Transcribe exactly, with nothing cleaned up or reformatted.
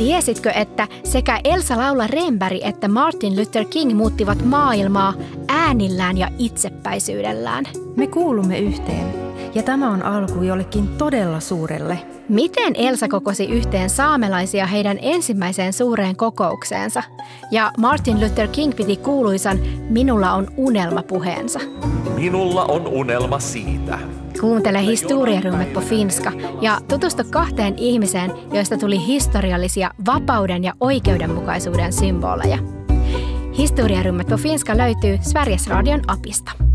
Tiesitkö, että sekä Elsa Laula Renberg että Martin Luther King muuttivat maailmaa äänillään ja itsepäisyydellään? Me kuulumme yhteen, ja tämä on alku jollekin todella suurelle. Miten Elsa kokosi yhteen saamelaisia heidän ensimmäiseen suureen kokoukseensa? Ja Martin Luther King piti kuuluisan "Minulla on unelma" -puheensa. Minulla on unelma siitä. Kuuntele Historierummet på finska ja tutustu kahteen ihmiseen, joista tuli historiallisia vapauden ja oikeudenmukaisuuden symboleja. Historierummet på finska löytyy Sveriges Radion appista.